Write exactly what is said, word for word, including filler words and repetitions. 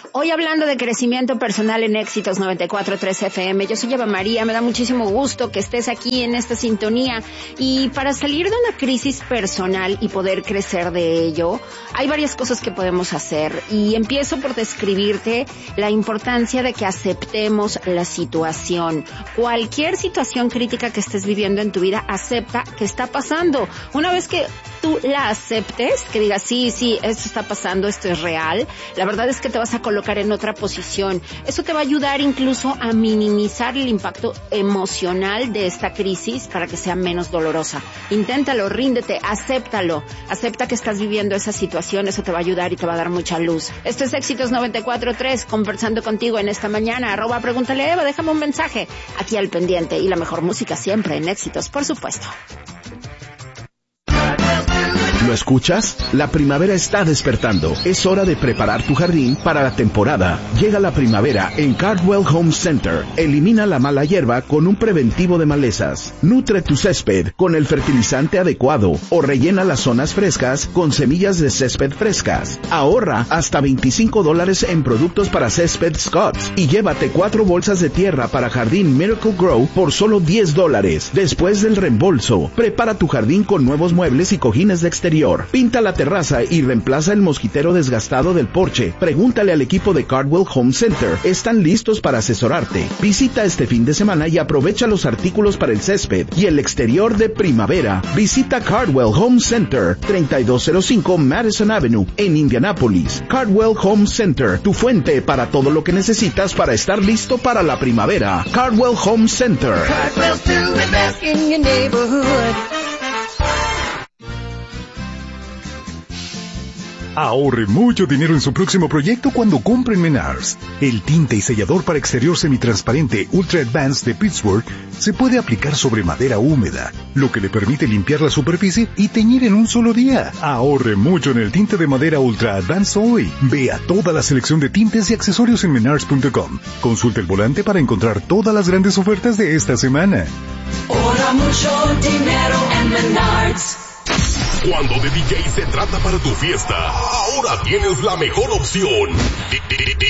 Hoy hablando de crecimiento personal en Éxitos noventa y cuatro punto tres F M. Yo soy Eva María, me da muchísimo gusto que estés aquí en esta sintonía. Y para salir de una crisis personal y poder crecer de ello, hay varias cosas que podemos hacer. Y empiezo por describirte la importancia de que aceptemos la situación. Cualquier situación crítica que estés viviendo en tu vida, acepta que está pasando. Una vez que tú la aceptes, que digas, sí, sí, esto está pasando, esto es real, la verdad es que te vas a colocar en otra posición. Eso te va a ayudar incluso a minimizar el impacto emocional de esta crisis para que sea menos dolorosa. Inténtalo, ríndete, acéptalo, acepta que estás viviendo esa situación, eso te va a ayudar y te va a dar mucha luz. Esto es Éxitos noventa y cuatro punto tres, conversando contigo en esta mañana, arroba pregúntale a Eva, déjame un mensaje aquí al pendiente y la mejor música siempre en Éxitos, por supuesto. ¿Lo escuchas? La primavera está despertando. Es hora de preparar tu jardín para la temporada. Llega la primavera en Cardwell Home Center. Elimina la mala hierba con un preventivo de malezas. Nutre tu césped con el fertilizante adecuado o rellena las zonas frescas con semillas de césped frescas. Ahorra hasta veinticinco dólares en productos para césped Scotts y llévate cuatro bolsas de tierra para jardín Miracle Grow por solo diez dólares. Después del reembolso, prepara tu jardín con nuevos muebles y cojines de exterior. Pinta la terraza y reemplaza el mosquitero desgastado del porche. Pregúntale al equipo de Cardwell Home Center. Están listos para asesorarte. Visita este fin de semana y aprovecha los artículos para el césped y el exterior de primavera. Visita Cardwell Home Center, treinta y dos cero cinco Madison Avenue, en Indianápolis. Cardwell Home Center, tu fuente para todo lo que necesitas para estar listo para la primavera. Cardwell Home Center. Cardwell's doing best in your neighborhood. Ahorre mucho dinero en su próximo proyecto cuando compre en Menards. El tinte y sellador para exterior semitransparente Ultra Advanced de Pittsburgh se puede aplicar sobre madera húmeda, lo que le permite limpiar la superficie y teñir en un solo día. Ahorre mucho en el tinte de madera Ultra Advanced hoy. Vea toda la selección de tintes y accesorios en menards punto com. Consulte el volante para encontrar todas las grandes ofertas de esta semana. Ahorra mucho dinero en Menards. Cuando de D J se trata para tu fiesta, ahora tienes la mejor opción. D